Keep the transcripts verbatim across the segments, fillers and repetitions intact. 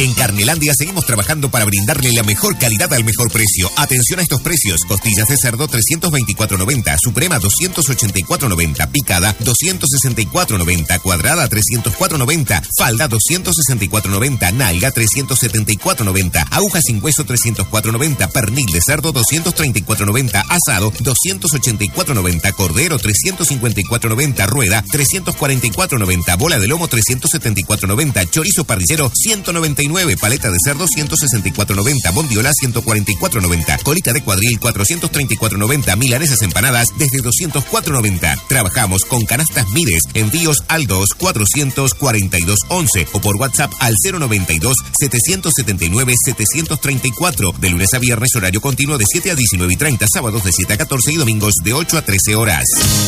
En Carnelandia seguimos trabajando para brindarle la mejor calidad al mejor precio. Atención a estos precios. Costillas de cerdo trescientos veinticuatro noventa, Suprema doscientos ochenta y cuatro noventa, Picada doscientos sesenta y cuatro noventa, Cuadrada trescientos cuatro noventa, Falda doscientos sesenta y cuatro noventa, Nalga trescientos setenta y cuatro noventa, Aguja sin hueso trescientos cuatro noventa, Pernil de cerdo doscientos treinta y cuatro noventa, Asado doscientos ochenta y cuatro noventa, Cordero trescientos cincuenta y cuatro noventa, Rueda trescientos cuarenta y cuatro noventa, Bola de lomo trescientos setenta y cuatro noventa, Chorizo parrillero ciento noventa y nueve, Paleta de cerdo ciento sesenta y cuatro noventa, Bondiola ciento cuarenta y cuatro noventa, Colita de cuadril cuatrocientos treinta y cuatro noventa, Milanesas empanadas desde doscientos cuatro noventa. Trabajamos con canastas Mires, envíos al dos cuatrocientos cuarenta y dos once o por WhatsApp al cero noventa y dos setecientos setenta y nueve setecientos treinta y cuatro. De lunes a viernes horario continuo de siete a diecinueve y treinta, sábados de siete a catorce y domingos de ocho a trece horas.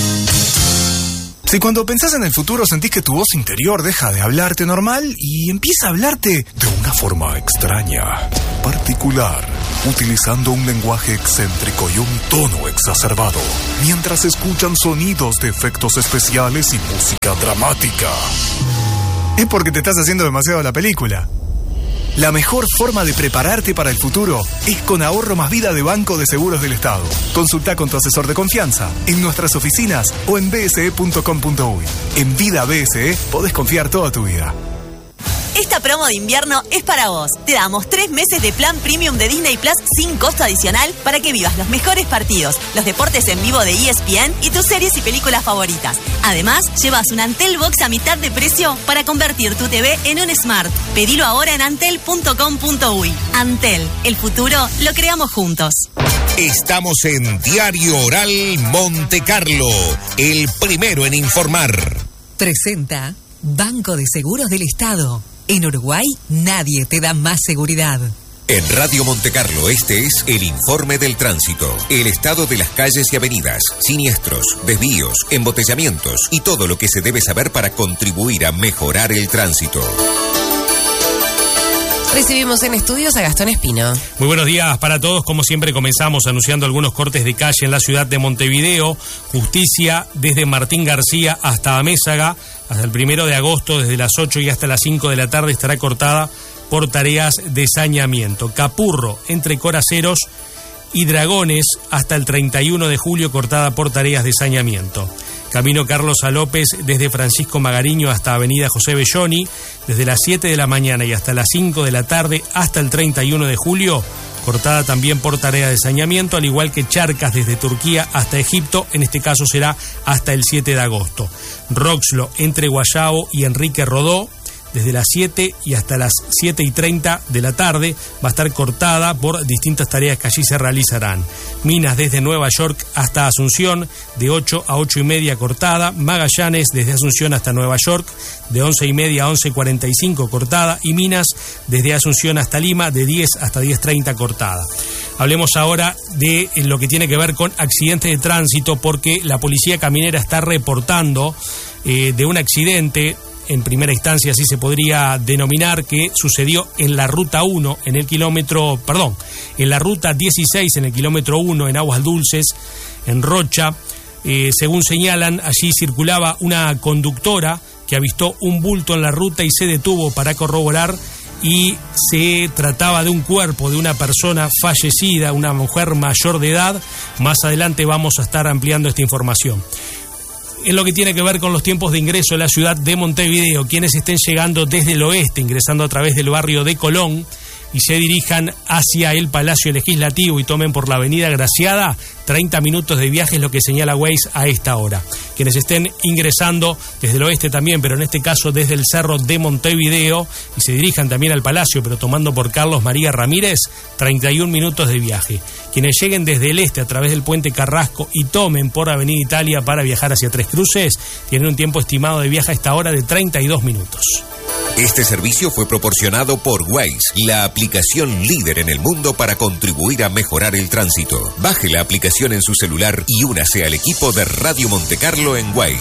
Si cuando pensás en el futuro sentís que tu voz interior deja de hablarte normal y empieza a hablarte de una forma extraña, particular, utilizando un lenguaje excéntrico y un tono exacerbado, mientras escuchan sonidos de efectos especiales y música dramática, es porque te estás haciendo demasiado la película. La mejor forma de prepararte para el futuro es con Ahorro Más Vida de Banco de Seguros del Estado. Consulta con tu asesor de confianza en nuestras oficinas o en b s e punto com punto u y. En Vida B S E podés confiar toda tu vida. Esta promo de invierno es para vos. Te damos tres meses de plan premium de Disney Plus sin costo adicional para que vivas los mejores partidos, los deportes en vivo de E S P N y tus series y películas favoritas. Además, llevas un Antel Box a mitad de precio para convertir tu T V en un Smart. Pedilo ahora en antel punto com punto u y. Antel, el futuro lo creamos juntos. Estamos en Diario Oral Monte Carlo, el primero en informar. Presenta Banco de Seguros del Estado. En Uruguay, nadie te da más seguridad. En Radio Monte Carlo, este es el informe del tránsito. El estado de las calles y avenidas, siniestros, desvíos, embotellamientos y todo lo que se debe saber para contribuir a mejorar el tránsito. Recibimos en estudios a Gastón Espino. Muy buenos días para todos. Como siempre comenzamos anunciando algunos cortes de calle en la ciudad de Montevideo. Justicia desde Martín García hasta Amézaga. Hasta el primero de agosto, desde las ocho y hasta las cinco de la tarde, estará cortada por tareas de saneamiento. Capurro entre Coraceros y Dragones hasta el treinta y uno de julio, cortada por tareas de saneamiento. Camino Carlos A. López desde Francisco Magariño hasta Avenida José Belloni, desde las siete de la mañana y hasta las cinco de la tarde hasta el treinta y uno de julio, cortada también por tarea de saneamiento, al igual que Charcas desde Turquía hasta Egipto, en este caso será hasta el siete de agosto. Roxlo entre Guayabo y Enrique Rodó, desde las siete y hasta las siete y treinta de la tarde, va a estar cortada por distintas tareas que allí se realizarán. Minas desde Nueva York hasta Asunción, de ocho a ocho y media cortada. Magallanes desde Asunción hasta Nueva York, de once y media a once cuarenta y cinco cortada. Y Minas desde Asunción hasta Lima, de diez hasta diez treinta cortada. Hablemos ahora de lo que tiene que ver con accidentes de tránsito, porque la Policía Caminera está reportando eh, de un accidente, en primera instancia así se podría denominar, que sucedió en la ruta uno, en el kilómetro, perdón, en la ruta dieciséis, en el kilómetro uno, en Aguas Dulces, en Rocha. Eh, según señalan, allí circulaba una conductora que avistó un bulto en la ruta y se detuvo para corroborar, y se trataba de un cuerpo de una persona fallecida, una mujer mayor de edad. Más adelante vamos a estar ampliando esta información. En lo que tiene que ver con los tiempos de ingreso a la ciudad de Montevideo, quienes estén llegando desde el oeste, ingresando a través del barrio de Colón, y se dirijan hacia el Palacio Legislativo y tomen por la avenida Graciada, treinta minutos de viaje es lo que señala Waze a esta hora. Quienes estén ingresando desde el oeste también, pero en este caso desde el Cerro de Montevideo, y se dirijan también al Palacio, pero tomando por Carlos María Ramírez, treinta y un minutos de viaje. Quienes lleguen desde el este a través del Puente Carrasco y tomen por Avenida Italia para viajar hacia Tres Cruces, tienen un tiempo estimado de viaje a esta hora de treinta y dos minutos. Este servicio fue proporcionado por Waze, la aplicación líder en el mundo para contribuir a mejorar el tránsito. Baje la aplicación en su celular y únase al equipo de Radio Monte Carlo en Waze.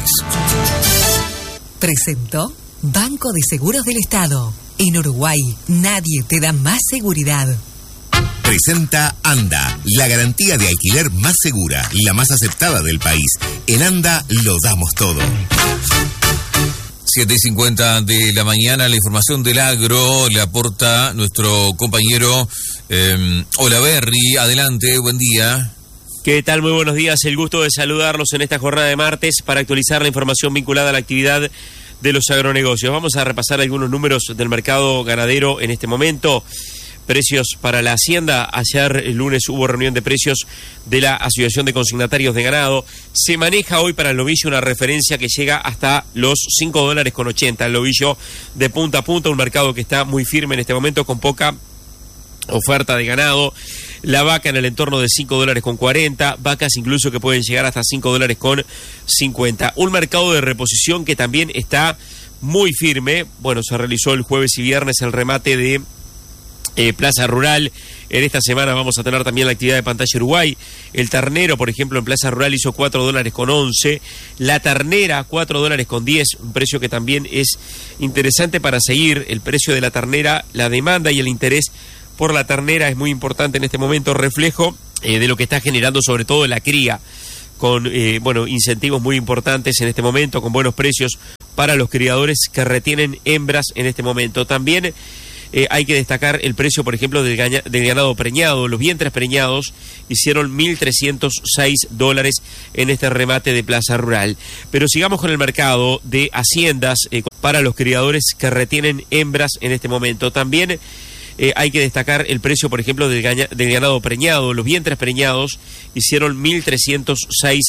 Presentó Banco de Seguros del Estado. En Uruguay, nadie te da más seguridad. Presenta ANDA, la garantía de alquiler más segura, la más aceptada del país. En ANDA lo damos todo. siete y cincuenta de la mañana, la información del agro le aporta nuestro compañero eh, Olaverri. Adelante, buen día. ¿Qué tal? Muy buenos días. El gusto de saludarlos en esta jornada de martes para actualizar la información vinculada a la actividad de los agronegocios. Vamos a repasar algunos números del mercado ganadero en este momento. Precios para la hacienda. Ayer el lunes hubo reunión de precios de la Asociación de Consignatarios de Ganado. Se maneja hoy para el novillo una referencia que llega hasta los cinco dólares con ochenta. El novillo de punta a punta, un mercado que está muy firme en este momento con poca oferta de ganado. La vaca en el entorno de cinco dólares con cuarenta, vacas incluso que pueden llegar hasta cinco dólares con cincuenta. Un mercado de reposición que también está muy firme. Bueno, se realizó el jueves y viernes el remate de eh, Plaza Rural. En esta semana vamos a tener también la actividad de Pantalla Uruguay. El ternero, por ejemplo, en Plaza Rural hizo cuatro dólares con once. La ternera, cuatro dólares con diez, un precio que también es interesante para seguir. El precio de la ternera, la demanda y el interés por la ternera es muy importante en este momento, reflejo eh, de lo que está generando sobre todo la cría, con eh, bueno, incentivos muy importantes en este momento, con buenos precios para los criadores que retienen hembras en este momento. También eh, hay que destacar el precio, por ejemplo, del, gaña, del ganado preñado. Los vientres preñados hicieron mil trescientos seis dólares en este remate de Plaza Rural. Pero sigamos con el mercado de haciendas eh, para los criadores que retienen hembras en este momento. También Eh, hay que destacar el precio, por ejemplo, del, gaña, del ganado preñado. Los vientres preñados hicieron mil trescientos seis